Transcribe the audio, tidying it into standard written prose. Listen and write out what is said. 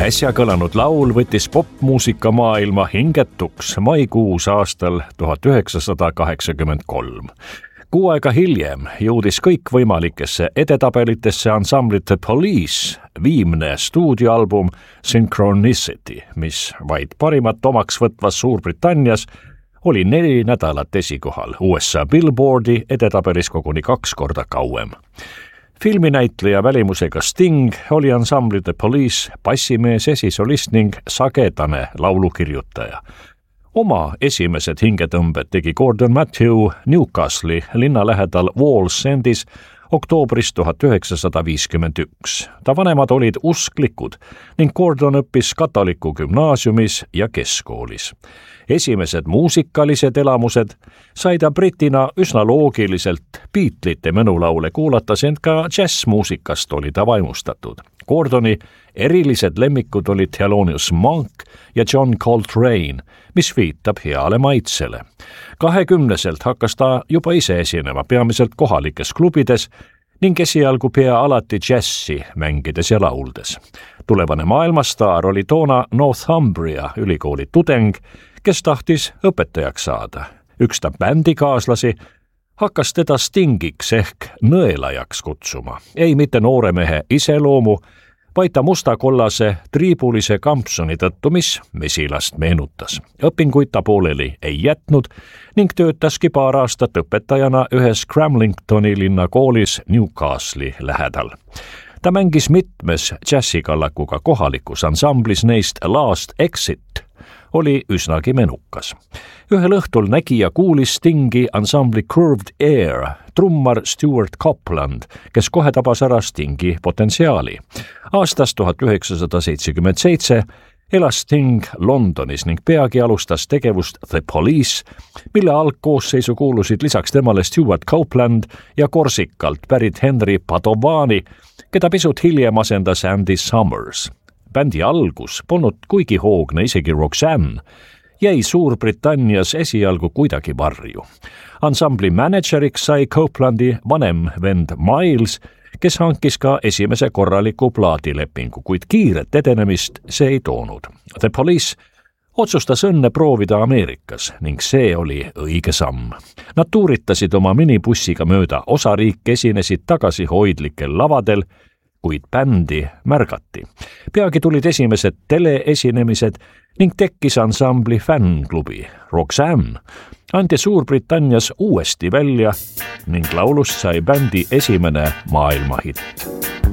Äsja kõlanud laul võttis popmuusika maailma hingetuks maikuus aastal 1983. Kuu aega hiljem jõudis kõikvõimalikesse edetabelitesse ansambli The Police viimne stuudioalbum Synchronicity, mis vaid parimat omaks võtvas Suurbritannias oli 4 nädalat esikohal, USA Billboardi edetabelis koguni 2 korda kauem. Filminäitleja välimusega Sting oli ansambli The Police bassimees, esisolist ning sagedane laulukirjutaja. Oma esimesed hingetõmbed tegi Gordon Matthew Newcastle'i linna lähedal Wall's Endis oktoobris 1951. Ta vanemad olid usklikud ning Gordon õppis katoliku gümnaasiumis ja keskkoolis. Esimesed muusikalised elamused sai ta britina üsna loogiliselt Beatlesite menulaule kuulates, ent ka džässmuusikast oli ta vaimustatud. Gordoni erilised lemmikud olid Thelonious Monk ja John Coltrane, mis viitab heale maitsele. 20-selt hakkas ta juba ise esinema peamiselt kohalikes klubides ning esialgu pea alati džässi mängides ja lauldes. Tulevane maailmastaar oli toona Northumbria ülikooli tudeng, kes tahtis õpetajaks saada. Üks ta bändikaaslasi hakkas teda Stingiks ehk nõelajaks kutsuma. Ei mitte noore mehe iseloomu, vaid ta mustakollase triibulise kampsuni tõttu, mis mesilast meenutas. Õpinguid ta pooleli ei jätnud ning töötaski paar aastat õpetajana ühes Cramlingtoni linnakoolis Newcastle'i lähedal. Ta mängis mitmes džässikallakuga kohalikus ansamblis, neist Last Exit oli üsnagi menukas. Ühel õhtul nägi ja kuulis Stingi ansambli Curved Air trummar Stuart Copeland, kes kohe tabas ära Stingi potentsiaali. Aastast 1977 elas Sting Londonis ning peagi alustas tegevust The Police, mille algkoosseisu kuulusid lisaks temale Stuart Copeland ja Korsikalt pärit Henry Padovani, keda pisut hiljem asendas Andy Summers. Bändi algus polnud kuigi hoogne, isegi Roxanne jäi Suurbritannias esialgu kuidagi varju. Ansambli mänedžeriks sai Copelandi vanem vend Miles, kes hankis ka esimese korraliku plaadilepingu, kuid kiiret edenemist see ei toonud. The Police otsustas õnne proovida Ameerikas ning see oli õige samm. Nad tuuritasid oma minibussiga mööda osariike, esinesid tagasihoidlikel lavadel, kuid bändi märgati. Peagi tulid esimesed teleesinemised ning tekkis ansambli fännklubi. Roxanne anti Suurbritannias uuesti välja ning laulust sai bändi esimene maailmahitt.